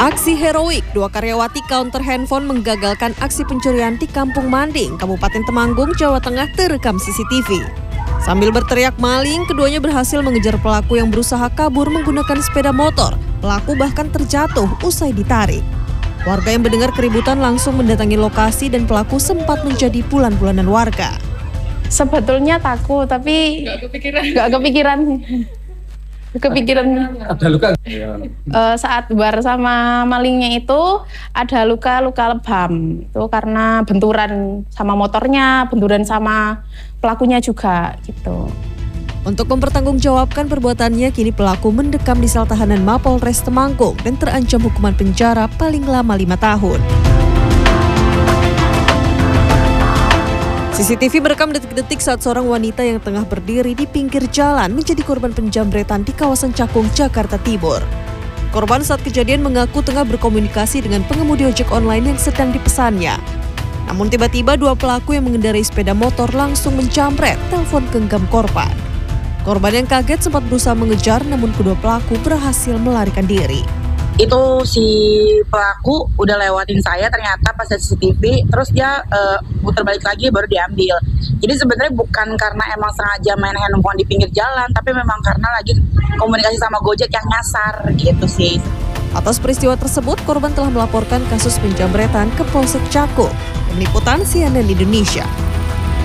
Aksi heroik, dua karyawati counter handphone menggagalkan aksi pencurian di Kampung Manding, Kabupaten Temanggung, Jawa Tengah terekam CCTV. Sambil berteriak maling, keduanya berhasil mengejar pelaku yang berusaha kabur menggunakan sepeda motor. Pelaku bahkan terjatuh usai ditarik. Warga yang mendengar keributan langsung mendatangi lokasi dan pelaku sempat menjadi bulan-bulanan warga. Sebetulnya takut, tapi nggak kepikiran. Ada luka? Saat bersama malingnya itu ada luka lebam. Itu karena benturan sama motornya, benturan sama pelakunya juga gitu. Untuk mempertanggungjawabkan perbuatannya, kini pelaku mendekam di sel tahanan Mapolres Temanggung dan terancam hukuman penjara paling lama 5 tahun. CCTV merekam detik-detik saat seorang wanita yang tengah berdiri di pinggir jalan menjadi korban penjamretan di kawasan Cakung, Jakarta Timur. Korban saat kejadian mengaku tengah berkomunikasi dengan pengemudi ojek online yang sedang dipesannya. Namun tiba-tiba dua pelaku yang mengendarai sepeda motor langsung menjamret telepon genggam korban. Korban yang kaget sempat berusaha mengejar, namun kedua pelaku berhasil melarikan diri. Itu si pelaku udah lewatin saya ternyata pas ada CCTV, terus dia putar balik lagi baru diambil. Jadi sebenarnya bukan karena emang sengaja main handphone di pinggir jalan, tapi memang karena lagi komunikasi sama Gojek yang nyasar gitu sih. Atas peristiwa tersebut, korban telah melaporkan kasus penjamretan ke Polsek Cakung. Tim Liputan CNN Indonesia.